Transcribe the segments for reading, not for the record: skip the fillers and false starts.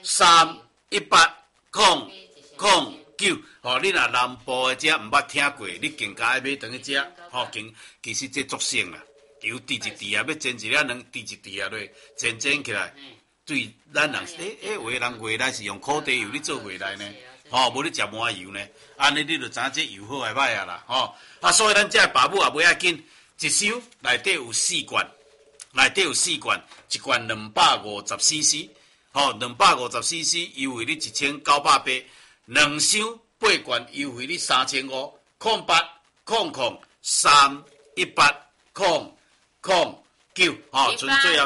3180009。吼，你若南部的遮毋捌听过，你更加爱买等去遮。吼，其实这足省啦，油滴一滴啊，要煎一粒卵，滴一滴啊落，煎起来。对，咱人有的人原来是用苦茶油你做回来呢。吼，无你食麻油呢，安尼你就知影这油好还歹啊啦，吼。所以咱这爸母也袂要紧，一箱内底有4罐，一罐250cc， 吼，250cc 优惠你1980，两箱8罐优惠你3500， 0800318009，吼，剩最后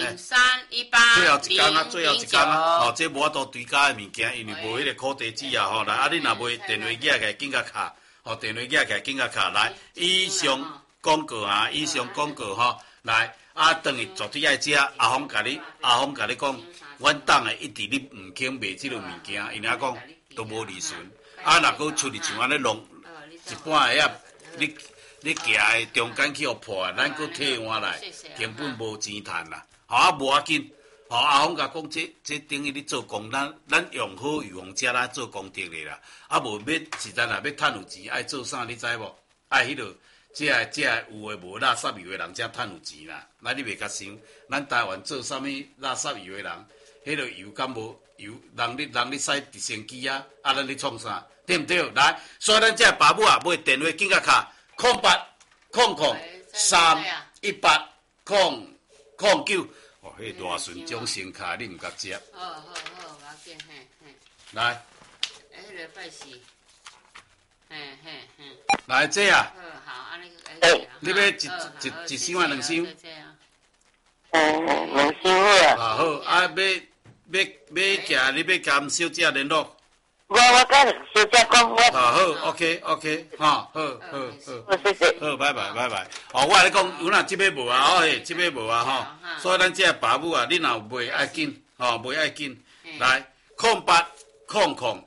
最后一天啊，吼，这无法度追加的物件，因为无迄个苦茶籽啊，吼，来，你若袂电话寄起来，紧甲卡，吼，电话寄起来，紧甲卡，来，以上广告吼，来，等于绝对爱食，阿峰甲你讲，阮党的一直你毋肯卖即落物件，因为讲都无利润，若搁出去像安尼弄一半个遐，你行的中间去互破，咱搁退换来，根本无钱赚啦。吼，无要紧。吼，阿峰甲讲，这等于你做功，咱用好油用遮咱做功德的啦。无要实在若要趁有钱，爱做啥你知无？爱迄落，这有诶无垃圾油的人才趁有钱啦。咱你袂甲想，咱台湾做啥物垃圾油的人，迄落油敢无油？人你使直升机啊？咱咧创啥？对毋对？来，所以咱这爸母啊，买电话紧甲卡。0800318009，哦，迄大顺种新卡你毋甲接。 好，我要紧，嘿。 来。 迄个拜四，嘿。 来这啊。 好，安尼。 你要一箱啊，2箱？ 2箱好啊。 好，要寄，你要甲阮小姐联络。 我甲小姐讲， 好 ，OK，好， 谢谢。 好，拜拜。哦，我来讲，有哪即尾无啊？即尾无啊，吼。所以咱这爸母啊，你若有卖爱紧，吼，袂爱紧。来，0800318009，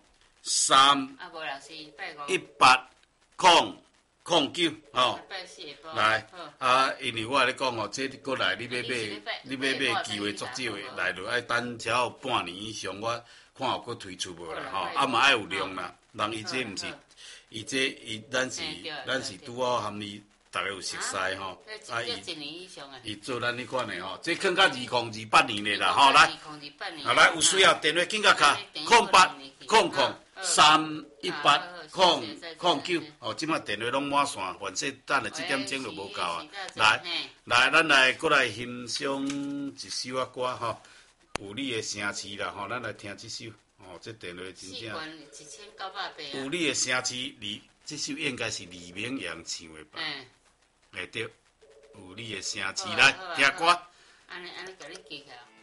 吼。来，因为我咧讲吼，这过来你要买机会足少的，来就爱等超半年以上我。看有搁推出无啦吼，嘛爱有量啦。人伊这毋是，咱是拄好含你逐个有熟悉吼。伊做咱迄款的吼，这囥到2028年的啦吼，来，来有需要电话紧甲卡0800318009，哦，即摆电话拢满线，反正等下7点钟就无够啊。来，咱来过来欣赏一首啊歌吼。有你的城市啦，吼，咱来听这首，哦，这电话真正。有你的城市，这首应该是李明阳唱的吧？会对，有你的城市，来听歌。 安尼，甲你记起来。